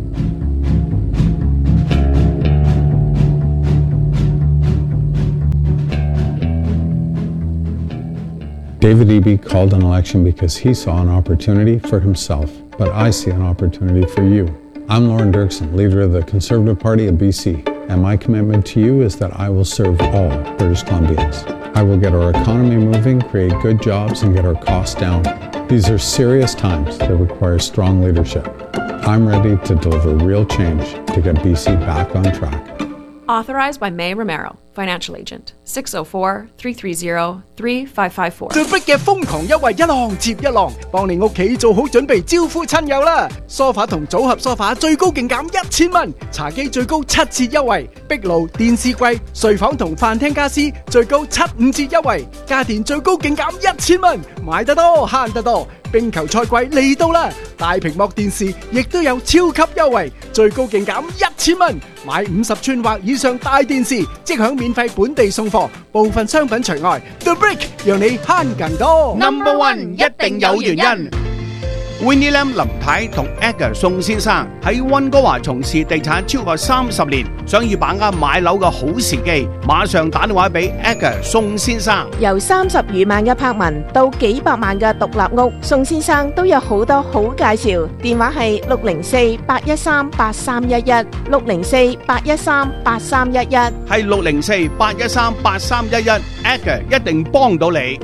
David Eby called an election because he saw an opportunity for himself, but I see an opportunity for you. I'm Lauren Dirksen, leader of the Conservative Party of BC, and my commitment to you is that I will serve all British Columbians. I will get our economy moving, create good jobs, and get our costs down. These are serious times that require strong leadership. I'm ready to deliver real change to get BC back on track. Authorized by May Romero, Financial Agent, 604-330-3554. The Brick 嘅瘋狂優惠一浪接一浪，幫你屋企做好準備招呼親友啦！梳化同組合梳化最高勁減1000蚊，茶几最高7折優惠，壁爐、電視櫃、睡房同飯廳家私最高75折優惠，家電最高勁減1000蚊，買得多慳得多。冰球賽季嚟到啦！大屏幕電視亦都有超級優惠，最高勁減1000蚊，買50寸或以上大電視即享免費本地送貨，部分商品除外。The Brick 讓你慳更多。 Number One 一定有原因。Winnie Lam 林太同 Edgar 宋先生喺溫哥華從事地產超過30年，想要把握買樓嘅好時機，馬上打電話俾 Edgar 宋先生。 由30餘萬嘅柏文到幾百萬嘅獨立屋，宋先生都有好多好介紹。電話係604-813-8311 604-813-8311， 係604-813-8311 Edgar 一定幫到你。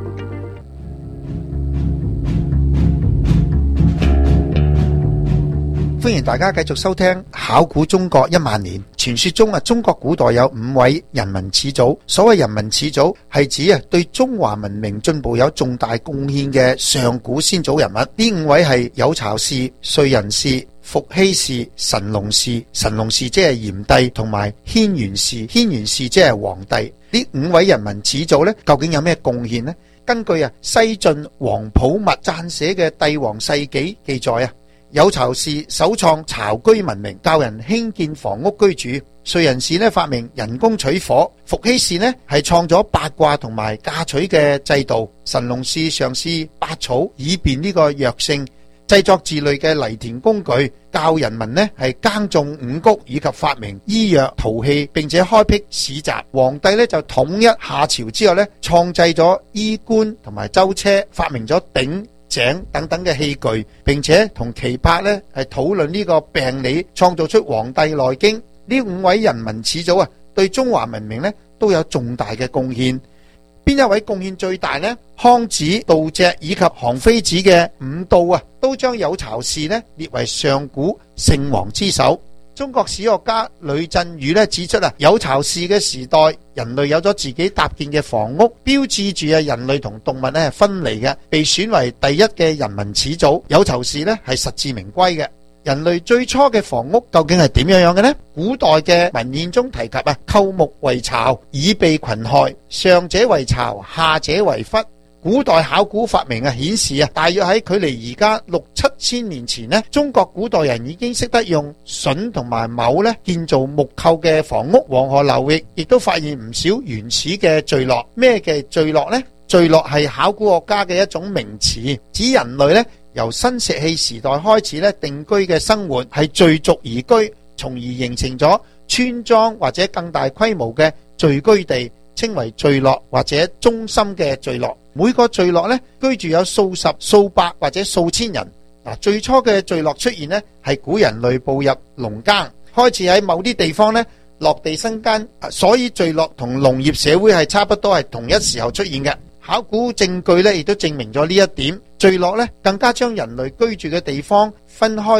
歡迎大家繼續收聽考古中國10000年。傳說中中國古代有5位人民始祖。所謂人民始祖係指對中華文明進步有重大貢獻嘅上古先祖人物。呢5位係有巢氏、燧人氏、伏羲氏、神農氏。神農氏即係炎帝，同埋軒轅氏。軒轅氏即係黃帝。呢5位人民始祖呢，究竟有咩貢獻呢？根據西晉皇甫謐撰寫嘅《帝王世紀》記載有巢氏首創巢居文明，教人興建房屋居住。燧人氏發明人工取火。伏羲氏係創咗八卦同埋嫁娶嘅制度。神農氏嘗試拔草以便呢個藥性，製作自類嘅犁田工具，教人民係耕種五穀，以及發明醫藥陶器，並且開闢市集。皇帝就統一夏朝之後創製咗衣冠同埋舟車，發明咗鼎井等等嘅器具，並且同岐伯係討論呢個病理，創造出《黃帝內經》。呢5位人民始祖對中華文明都有重大嘅貢獻。邊一位貢獻最大呢？康子、杜脊以及韓非子嘅5道都將有巢氏列為上古聖王之首。中國史學家呂振宇指出有巢氏嘅時代，人類有咗自己搭建嘅房屋，標誌住人類同動物係分離嘅，被選為第一嘅人民始祖。有巢氏係實至名歸嘅。人類最初嘅房屋究竟係點樣嘅呢？古代嘅文獻中提及構木為巢，以避群害，上者為巢，下者為笏。古代考古發明顯示大約喺距離而家6-7千年前中國古代人已經識得用榫同埋卯建造木構嘅房屋。黃河流域亦都發現唔少原始嘅聚落。咩嘅聚落呢？聚落係考古學家嘅一種名詞，指人類由新石器時代開始定居嘅生活係聚族而居，從而形成咗村莊或者更大規模嘅聚居地，稱為聚落或者中心嘅聚落。每個聚落居住有數十、數百或者數千人。最初嘅聚落出現係古人類步入農耕，開始喺某啲地方落地生根，所以聚落同農業社會係差不多係同一時候出現嘅。考古證據亦都證明咗呢一點。聚落更加將人類居住嘅地方分開咗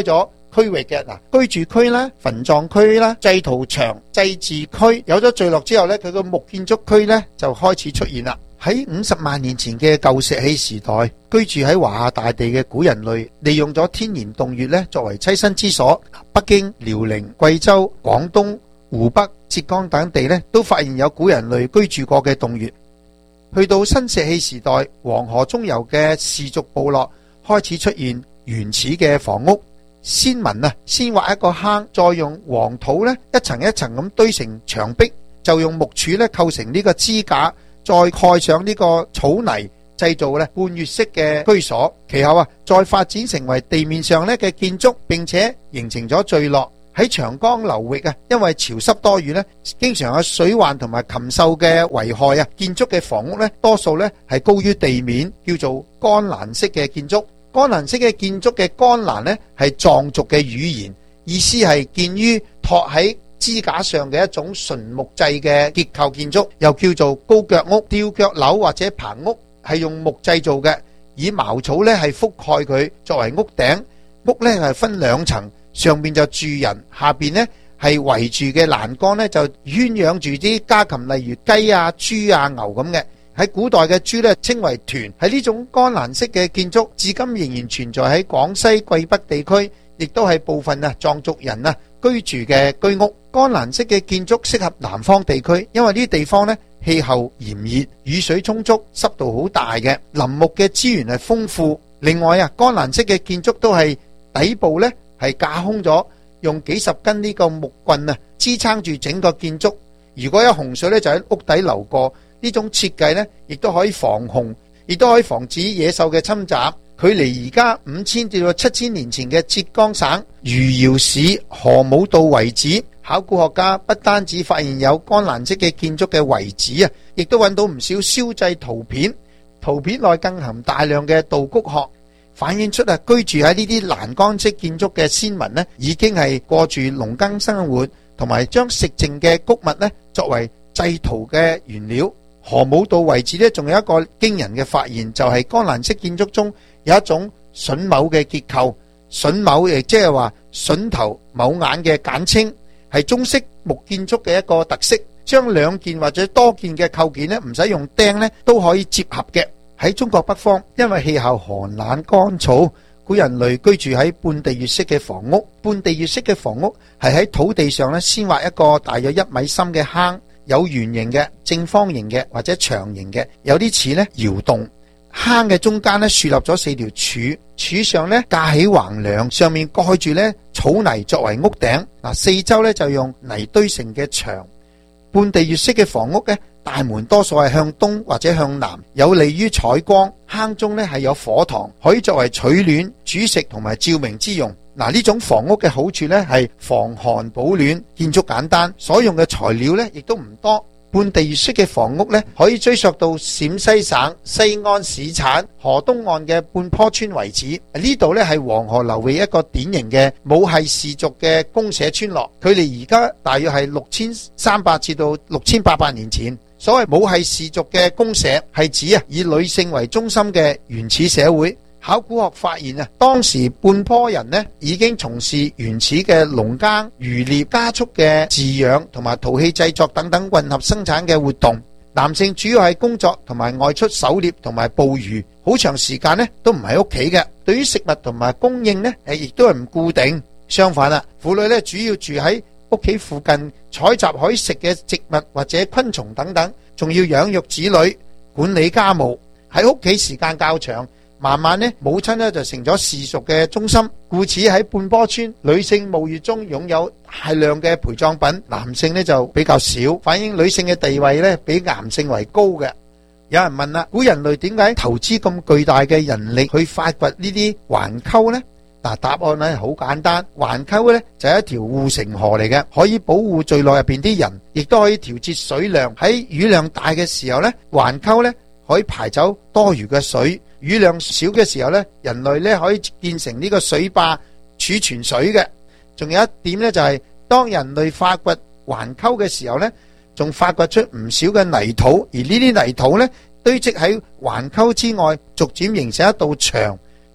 區域嘅。嗱，居住區啦、墳葬區啦、祭屠場、祭祀區，有咗聚落之後呢，佢個木建築區呢就開始出現啦。喺50萬年前嘅舊石器時代，居住喺華夏大地嘅古人類，利用咗天然洞穴呢作為棲身之所。北京、遼寧、貴州、廣東、湖北、浙江等地呢，都發現有古人類居住過嘅洞穴。去到新石器時代，黃河中游嘅氏族部落開始出現原始嘅房屋。先民先挖一個坑，再用黃土呢一層一層咁堆成牆壁，就用木柱呢構成呢個支架，再蓋上呢個草泥，製造呢半月式嘅居所。其後再發展成為地面上呢嘅建築，並且形成咗聚落。喺長江流域因為潮濕多雨呢，經常有水患同埋禽獸嘅危害建築嘅房屋呢，多數呢係高於地面，叫做干欄式嘅建築。干欄式嘅建築嘅干欄呢係藏族嘅語言，意思係建於托喺支架上嘅一種純木製嘅結構建築，又叫做高腳屋、吊腳樓或者棚屋，係用木製造嘅，以茅草呢係覆蓋佢作為屋頂。屋呢係分兩層，上面就住人，下邊呢係圍住嘅欄杆呢就圈養住啲家禽，例如雞啊、豬啊、牛咁嘅。喺古代嘅豬呢稱為豚。喺呢種干欄式嘅建築，至今仍然存在喺廣西桂北地區，亦都係部分藏族人居住嘅居屋。干欄式嘅建築適合南方地區，因為呢啲地方呢氣候炎熱，雨水充足，濕度好大嘅，林木嘅資源係豐富。另外干欄式嘅建築都係底部呢係架空咗，用幾十根呢個木棍支撐住整個建築。如果有洪水呢，就喺屋底流過。呢種設計呢亦都可以防洪，亦都可以防止野獸嘅侵襲。距離而家5000至到7000年前嘅浙江省餘姚市河姆渡遺址，考古學家不單止發現有干欄式嘅建築嘅遺址亦都揾到唔少燒製圖片。圖片內更含大量嘅稻谷殼，反映出居住喺呢啲欄杆式建築嘅先民已經係過住農耕生活，同埋將食剩嘅穀物作為製圖嘅原料。河姆渡遺址仲有一個驚人嘅發現，就係干欄式建築中有一種榫卯嘅結構。榫卯亦即係話榫頭卯眼嘅簡稱，係中式木建築嘅一個特色，將兩件或者多件嘅構件唔使用釘都可以接合嘅。喺中國北方，因為氣候寒冷乾燥，古人類居住喺半地穴式嘅房屋。半地穴式嘅房屋係喺土地上先挖一個大約1米深嘅坑，有圓形嘅、正方形嘅或者長形嘅，有啲似窑洞。坑嘅中間豎立咗4條柱，柱上架起橫梁，上面蓋住草泥作為屋頂。四周就用泥堆成嘅牆。半地穴式嘅房屋大門多數係向東或者向南，有利於採光。坑中係有火塘，可以作為取暖、煮食同埋照明之用。呢種房屋嘅好處係防寒保暖，建築簡單，所用嘅材料亦都唔多。半地穴式嘅房屋可以追溯到陝西省西安市產河東岸嘅半坡村為止。呢度係黃河流域一個典型嘅母系氏族嘅公社村落，距離而家大約係6300至到6800年前。所謂母系氏族嘅公社係指以女性為中心嘅原始社會。考古學發現當時半坡人已經從事原始嘅農耕、漁獵、家畜嘅飼養同埋陶器製作等等混合生產嘅活動。男性主要係工作同埋外出狩獵同埋捕魚，好長時間都唔喺屋企嘅。對於食物同埋供應亦都係唔固定。相反婦女主要住喺屋企附近，採集可以食嘅植物或者昆蟲等等，仲要養育子女、管理家務。喺屋企時間較長，慢慢母親就成咗氏族嘅中心，故此喺半坡村，女性墓穴中擁有大量嘅陪葬品，男性就比較少，反映女性嘅地位比男性為高嘅。有人問啦，古人類點解投資咁巨大嘅人力去發掘呢啲環溝呢？答案好簡單，環溝就係一條護城河嚟嘅，可以保護聚落入邊啲人，亦都可以調節水量。喺雨量大嘅時候環溝可以排走多餘嘅水。雨量少嘅時候人類可以建成呢個水壩儲存水嘅。仲有一點就係當人類發掘環溝嘅時候仲發掘出唔少嘅泥土，而呢啲泥土堆積喺環溝之外，逐漸形成一道牆，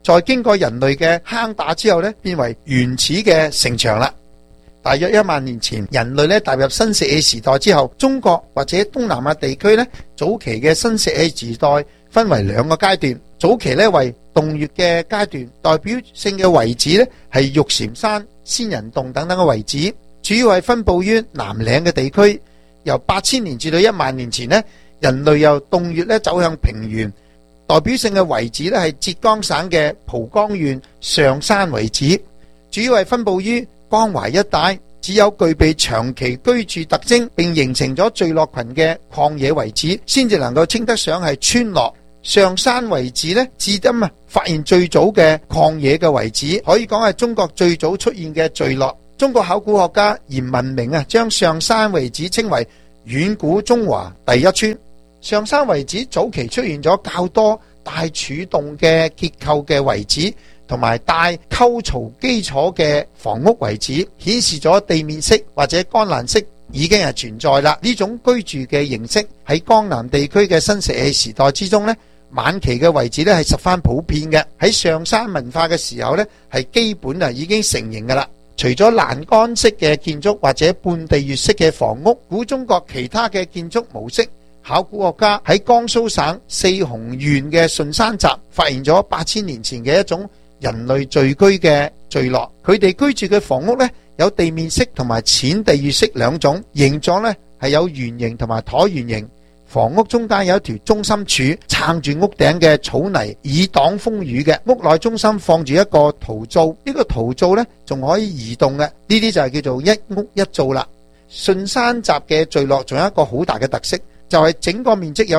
再經過人類嘅坑打之後呢，變為原始嘅城牆啦。大約1萬年前，人類咧踏入新石器時代之後，中國或者東南亞地區咧早期嘅新石器時代分為2個階段。早期咧為洞穴嘅階段，代表性嘅遺址咧係玉禪山、仙人洞等等嘅遺址，主要係分布於南嶺嘅地區。由8000年至到1萬年前咧，人類由洞穴咧走向平原，代表性嘅遺址咧係浙江省嘅蒲江縣上山遺址，主要係分布於江淮一帶，只有具備長期居住特徵並形成咗聚落群嘅曠野遺址，先至能夠稱得上係村落。上山遺址呢，至今發現最早嘅曠野嘅遺址，可以講係中國最早出現嘅聚落。中國考古學家嚴文明將上山遺址稱為遠古中華第一村。上山遺址早期出現咗較多帶柱洞嘅結構嘅遺址，同埋帶溝槽基礎嘅房屋遺址，顯示咗地面式或者乾欄式已經係存在啦。呢種居住嘅形式喺江南地區嘅新石器時代之中呢，晚期嘅遺址呢係十分普遍嘅。喺上山文化嘅時候呢，係基本已經成型噶啦。除咗欄杆式嘅建築或者半地穴式嘅房屋，古中國其他嘅建築模式，考古學家喺江蘇省四雄縣嘅順山集發現咗8000年前嘅一種人類聚居嘅聚落。佢哋居住嘅房屋呢，有地面式同埋淺地穴式兩種，形狀呢係有圓形同埋橢圓形。房屋中間有一條中心柱撐住屋頂嘅草泥，以擋風雨嘅。屋內中心放住一個陶灶，呢個陶灶呢仲可以移動嘅。呢啲就係叫做一屋一灶啦。順山集嘅聚落仲有一個好大嘅特色，就係整個面積有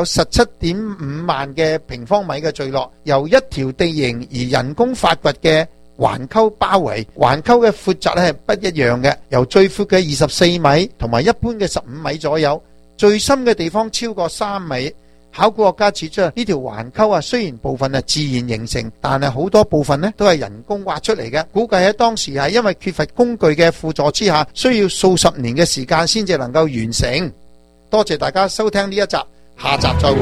17.5萬嘅平方米嘅聚落，由一條地形而人工發掘嘅環溝包圍。環溝嘅闊窄咧係不一樣嘅，由最闊嘅24米同埋一般嘅15米左右，最深嘅地方超過3米。考古學家指出，呢條環溝雖然部分係自然形成，但係好多部分咧都係人工挖出嚟嘅。估計喺當時係因為缺乏工具嘅輔助之下，需要數十年嘅時間先至能夠完成。多謝大家收聽呢一集，下集再會。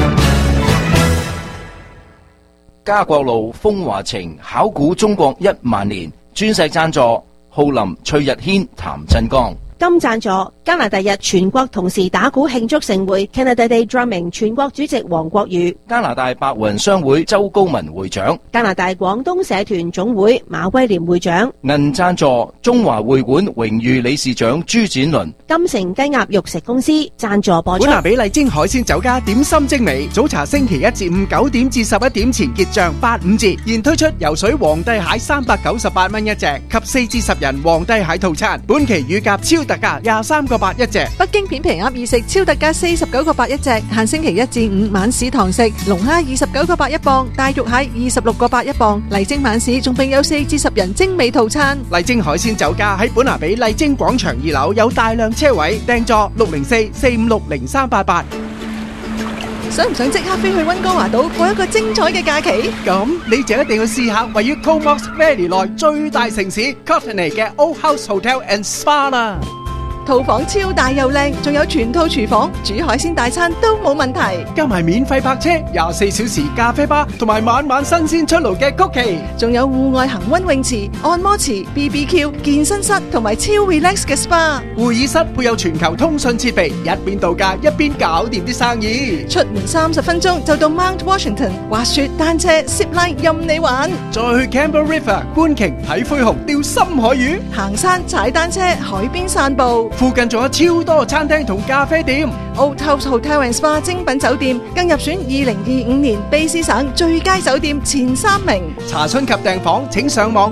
家國路風華情考古中國1萬年，專石贊助浩林、崔日軒、譚振剛。 金贊助加拿大日全國同時打鼓慶祝盛會 Canada Day Drumming 全國主席黃國宇， 加拿大白雲商會周高文會長， 加拿大廣東社團總會馬威廉會長。 銀贊助中華會館榮譽理事長朱展倫。 金城雞鴨肉食公司贊助播出。 本拿比麗晶海鮮酒家點心精美，早茶星期1至5 9點至11點前結賬85折，現推出游水皇帝蟹398蚊一隻及4至10人皇帝蟹套餐，本期乳鴿超特價23個8一隻。 北京片皮鴨意食超特價49個8一隻，限星期1至5晚市堂食。龍蝦29個8一磅，大肉蟹26個8一磅。麗晶晚市仲並有4至10人精美套餐。 麗晶海鮮酒家喺本拿比麗晶廣場2樓有大量車位，訂座604-456-0388。 想唔想即刻飛去溫哥華島過一個精彩嘅假期？ 咁你就一定要試下位於 Comox Valley 內最大城市 Courtenay 嘅 Old House Hotel and Spa 啦。 套房超大又靚，仲有全套廚房，煮海鮮大餐都冇問題。 加埋免費泊車、24小時咖啡吧，同埋晚晚新鮮出爐嘅曲奇， 仲有戶外恒溫泳池、按摩池、BBQ、健身室同埋超 relax 嘅 SPA。 會議室配有全球通訊設備，一邊度假一邊搞掂啲生意。 出門30分鐘就到 Mount Washington，滑雪、單車、zip line 任你玩。 再去 Campbell River 觀鯨睇灰熊、釣深海魚， 行山、踩單車、海邊散步。 附近仲有超多餐廳同咖啡店。 Old House Hotel and Spa 精品酒店更入選2025年卑詩省最佳酒店前3名。 查詢及訂房請上網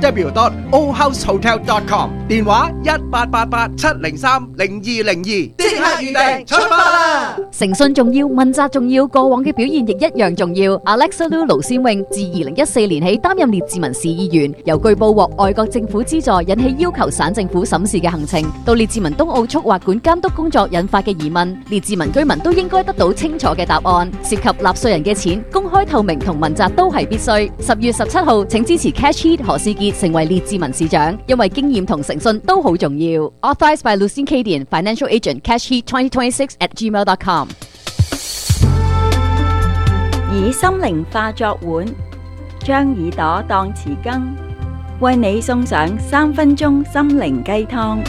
3w.oldhousehotel.com， 電話1888-703-0202，即刻預訂出發啦！ 誠信重要，問責重要，過往嘅表現亦一樣重要。Alexa Lu 盧先穎自2014年起擔任列治文市議員，由據報獲外國政府資助引起要求省政府審視嘅行程，到列治文東澳速滑管監督工作引發嘅疑問，列治文居民都應該得到清楚嘅答案。涉及納稅人嘅錢，公開透明同問責都係必須。10月17號，請支持 Cash Heat 何士傑成為列治文市長，因為經驗同誠信都好重要。Authorized by Lucien Cadian, Financial Agent, Cash Heat 2026@gmail.com。 以心靈化作碗， 將耳朵當匙羹，為你送上3分鐘心靈雞湯。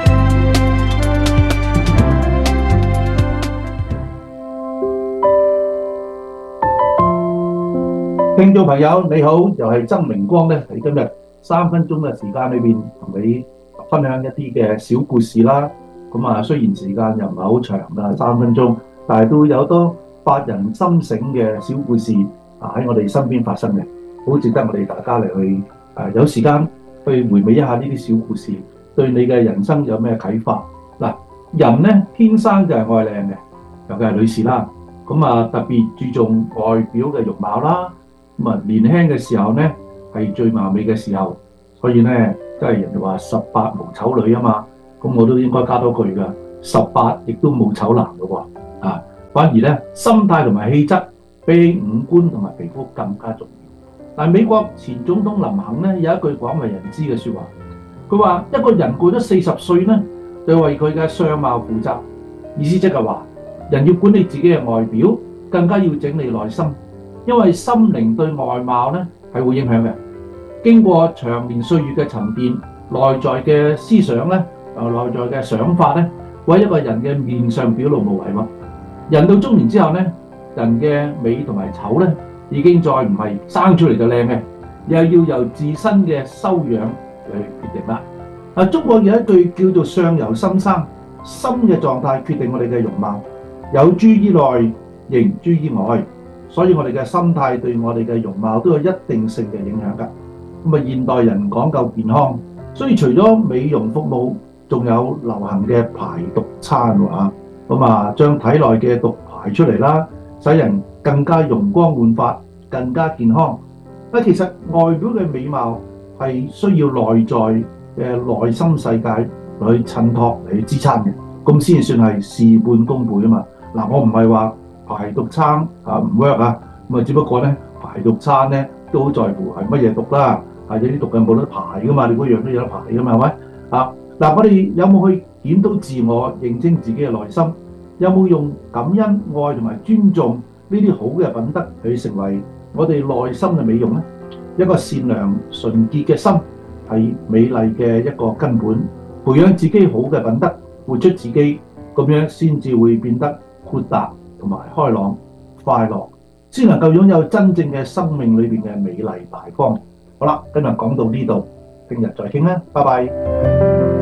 聽眾朋友你好，又係曾明光咧，喺今日3分鐘嘅時間裏邊同你分享一啲嘅小故事啦。咁啊，雖然時間又唔係好長啦，3分鐘，但係都有多發人心醒嘅小故事喺我哋身邊發生嘅，好值得我哋大家嚟去有時間去回味一下呢啲小故事，對你嘅人生有咩啟發？嗱，人咧天生就係愛靚嘅，尤其係女士啦。咁啊，特別注重外表嘅容貌啦。咁啊，年輕嘅時候咧係最貌美嘅時候，所以咧即係人哋話18無醜女啊嘛。咁我都應該加多句㗎，18亦都冇醜男嘅喎。反而咧心態同埋氣質比五官同埋皮膚更加重要。但係美國前總統林肯咧有一句廣為人知嘅説話，佢話一個人過咗40歲咧，就為佢嘅相貌負責。意思即係話，人要管理自己嘅外表，更加要整理內心，因為心靈對外貌咧係會影響嘅。經過長年歲月嘅沉澱，內在嘅思想咧，內在嘅想法咧，為一個人嘅面上表露無遺喎。人到中年之後咧，人嘅美同埋醜咧，已經再唔係生出嚟就靚嘅，又要由自身嘅修養嚟決定啦。中國有一句叫做相由心生，心嘅狀態決定我哋嘅容貌，有諸於內，形諸於外，所以我哋嘅心態對我哋嘅容貌都有一定性嘅影響㗎。咁啊，現代人講究健康，所以除咗美容服務，仲有流行嘅排毒餐喎。咁啊，將體內嘅毒排出嚟啦，使人更加容光煥發，更加健康。其實外表嘅美貌係需要內在嘅內心世界嚟去襯托、嚟去支撐嘅，咁先算係事半功倍啊嘛。嗱，我唔係話排毒餐唔 work 啊，咁啊，只不過咧排毒餐咧都好在乎係乜嘢毒啦，有啲毒係冇得排噶嘛，你嗰樣都有得排噶嘛，係咪？嗱，我哋有冇去檢討自我，認清自己嘅內心？有冇用感恩、愛同埋尊重呢啲好嘅品德去成為我哋內心嘅美容呢？一個善良純潔嘅心係美麗嘅一個根本。培養自己好嘅品德，活出自己，咁樣先至會變得豁達同埋開朗、快樂，先能夠擁有真正嘅生命裏邊嘅美麗大方。好啦，今日講到呢度，聽日再傾啦，拜拜。